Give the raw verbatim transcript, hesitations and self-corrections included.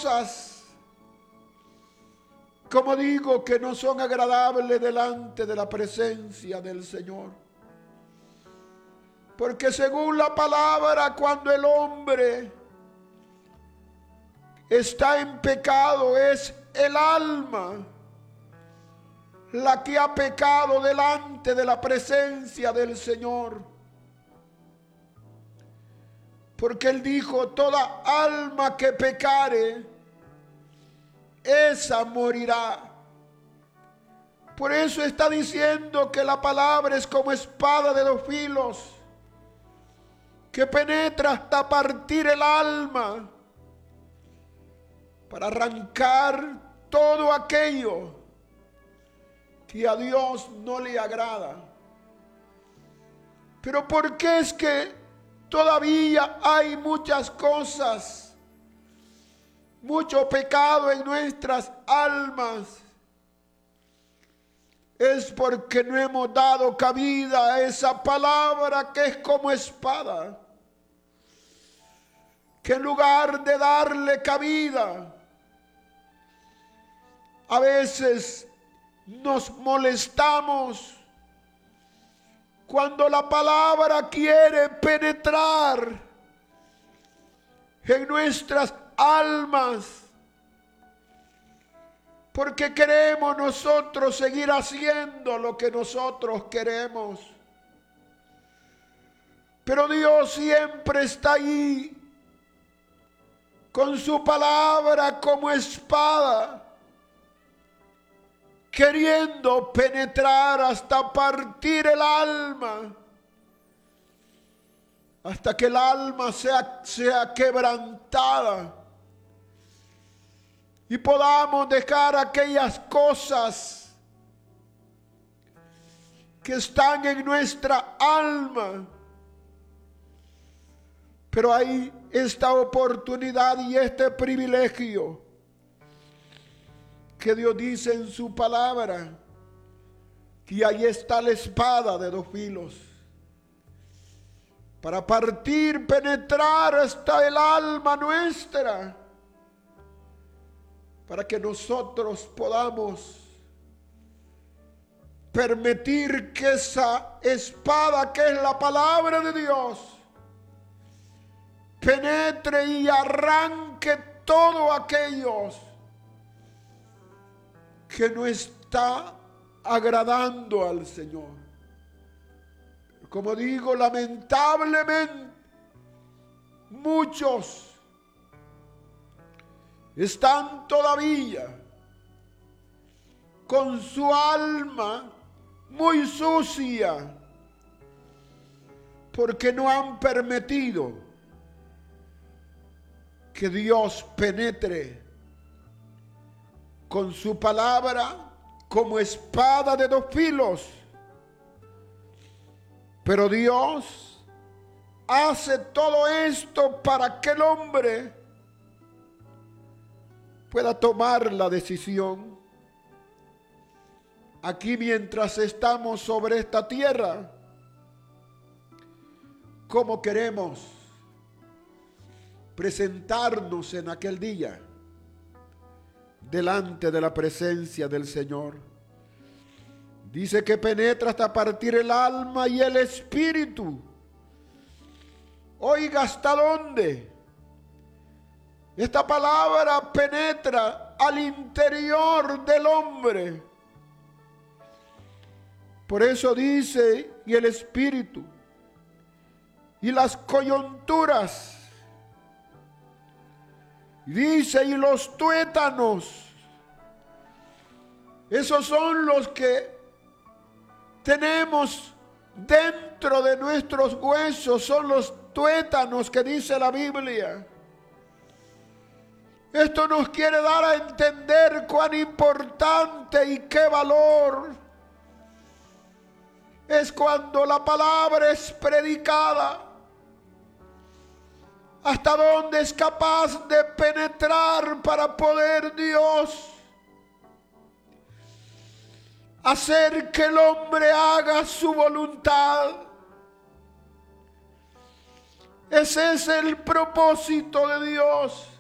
cosas, como digo, que no son agradables delante de la presencia del Señor. Porque según la palabra, cuando el hombre está en pecado, es el alma la que ha pecado delante de la presencia del Señor. Porque Él dijo, toda alma que pecare, esa morirá. Por eso está diciendo que la palabra es como espada de dos filos, que penetra hasta partir el alma, para arrancar todo aquello que a Dios no le agrada. Pero ¿por qué es que todavía hay muchas cosas, mucho pecado en nuestras almas? Es porque no hemos dado cabida a esa palabra que es como espada, que en lugar de darle cabida, a veces nos molestamos cuando la palabra quiere penetrar en nuestras almas, porque queremos nosotros seguir haciendo lo que nosotros queremos. Pero Dios siempre está ahí con su palabra como espada, queriendo penetrar hasta partir el alma, hasta que el alma sea, sea quebrantada y podamos dejar aquellas cosas que están en nuestra alma. Pero hay esta oportunidad y este privilegio que Dios dice en su palabra, que ahí está la espada de dos filos, para partir, penetrar hasta el alma nuestra, para que nosotros podamos permitir que esa espada, que es la palabra de Dios, penetre y arranque todo aquello que no está agradando al Señor. Como digo, lamentablemente muchos están todavía con su alma muy sucia, porque no han permitido que Dios penetre con su palabra como espada de dos filos. Pero Dios hace todo esto para que el hombre pueda tomar la decisión. Aquí, mientras estamos sobre esta tierra, ¿cómo queremos presentarnos en aquel día delante de la presencia del Señor? Dice que penetra hasta partir el alma y el espíritu. Oiga, ¿hasta dónde? Esta palabra penetra al interior del hombre. Por eso dice, y el espíritu, y las coyunturas. Dice, y los tuétanos. Esos son los que tenemos dentro de nuestros huesos, son los tuétanos que dice la Biblia. Esto nos quiere dar a entender cuán importante y qué valor es cuando la palabra es predicada. Hasta dónde es capaz de penetrar para poder Dios hacer que el hombre haga su voluntad. Ese es el propósito de Dios.